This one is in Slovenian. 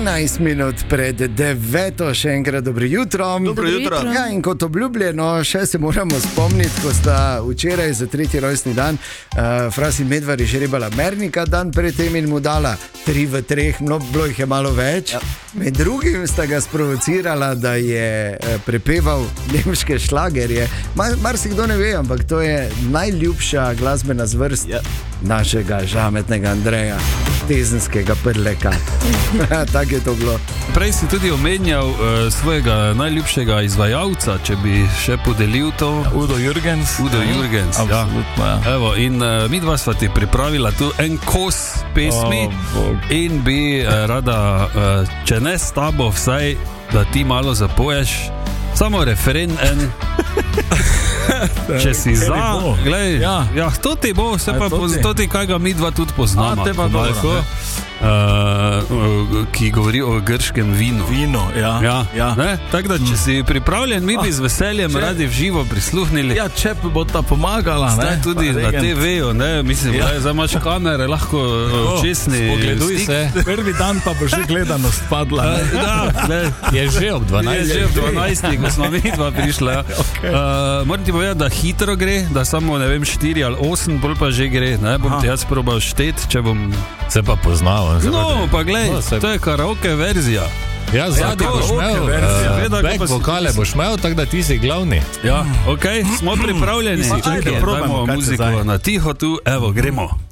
11 minut pred 9, še enkrat dobro jutro. Dobro jutro. Ja, in kot obljubljeno, še se moramo spomniti, ko sta včeraj za 3. rojstni dan Fras in Medvari žrebala Mernika, dan predtem in mu dala 3 v 3, bilo jih je malo več. Ja. Med drugim sta ga sprovocirala, da je prepeval nemške šlagerje. Marsikdo ne ve, ampak to je najljubša glasbena zvrst našega žametnega Andreja, tezenskega prleka. Tako je to bilo. Prej si tudi omenjal svojega najljubšega izvajalca, če bi še podelil to. Udo Jürgens. Absolutno, ja. Evo, in mi dva sva ti pripravila tu en kos pesmi in bi rada, če ne s tabo, vsaj da ti malo zapoješ, samo referen en. Če si za, glej, ja, to ti bo, se pa to ti, kaj ga mi dva tudi poznamo. Ki govori o grškem vinu. Tako da, če si pripravljen, mi bi z veseljem radi v živo prisluhnili. Ja, če bo ta pomagala, zdaj tudi na TV-ju, mislim, zdaj imaš kamere, lahko očesni pogleduj se. Prvi dan pa bo že gledanost padla. Je že ob 12, ko smo mi dva prišla. Moram ti povedati, da hitro gre, da samo, 4 ali 8, bolj pa že gre, bom ti jaz probal štet, če bom se pa poznal. No, pa glej, to je karaoke verzija. Ja, zadnji boš imel, back vokale boš imel, tako da ti si glavni. Ja, okej, smo pripravljeni. Dajmo muziko na tiho tu, evo, gremo.